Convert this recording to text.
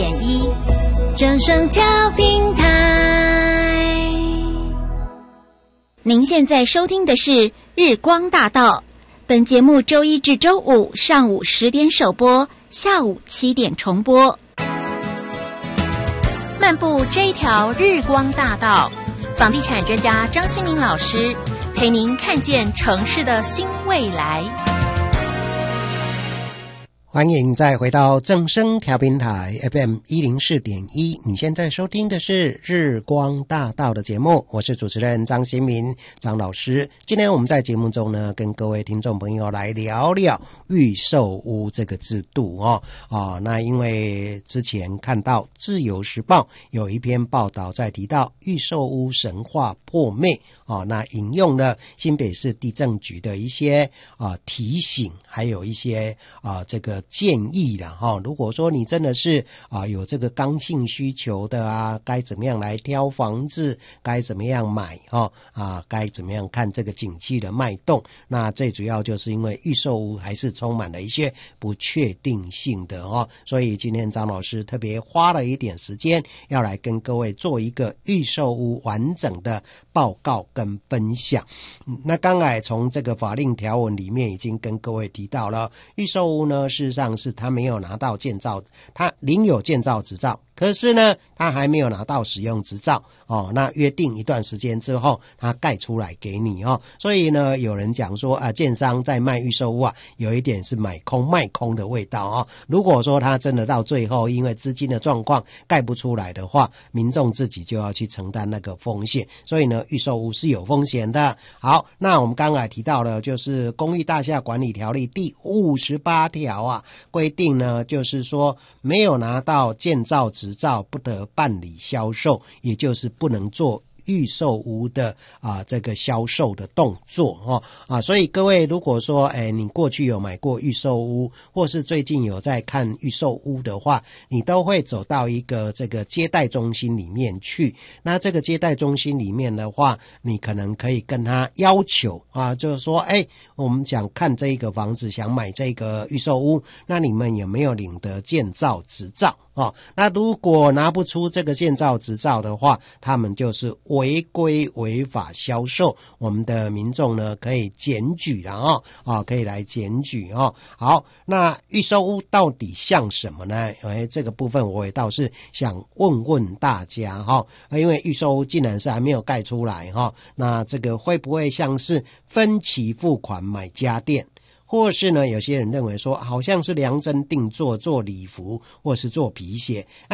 104.1正声调频台。 您现在收听的是日光大道，本节目周一至周五上午10点首播，下午7点重播。 漫步这一条日光大道，房地产专家张新民老师陪您看见城市的新未来。 欢迎再回到正声调频台 FM 104.1，你现在收听的是日光大道的节目，我是主持人张新民张老师。今天我们在节目中呢，跟各位听众朋友来聊聊预售屋这个制度那因为之前看到自由时报有一篇报道在提到预售屋神话破灭那引用了新北市地政局的一些提醒，还有一些这个建议啦如果说你真的是有这个刚性需求的该怎么样来挑房子，该怎么样买该怎么样看这个景气的脉动，那最主要就是因为预售屋还是充满了一些不确定性的所以今天张老师特别花了一点时间要来跟各位做一个预售屋完整的报告跟分享。那刚才从这个法令条文里面已经跟各位提到了，预售屋呢事实上是他没有拿到建造，他领有建造执照，可是呢他还没有拿到使用执照那约定一段时间之后他盖出来给你所以呢有人讲说建商在卖预售屋有一点是买空卖空的味道如果说他真的到最后因为资金的状况盖不出来的话，民众自己就要去承担那个风险，所以呢预售屋是有风险的。好，那我们刚才提到了就是公寓大厦管理条例第58条规定呢，就是说没有拿到建造执照不得办理销售，也就是不能做预售屋的这个销售的动作所以各位如果说你过去有买过预售屋，或是最近有在看预售屋的话，你都会走到一个这个接待中心里面去。那这个接待中心里面的话，你可能可以跟他要求就是说我们想看这个房子，想买这个预售屋，那你们有没有领得建造执照那如果拿不出这个建造执照的话，他们就是违规违法销售，我们的民众呢可以检举了可以来检举好，那预售屋到底像什么呢？这个部分我也倒是想问问大家因为预售屋竟然是还没有盖出来那这个会不会像是分期付款买家电，或是呢有些人认为说好像是量身定做做礼服或是做皮鞋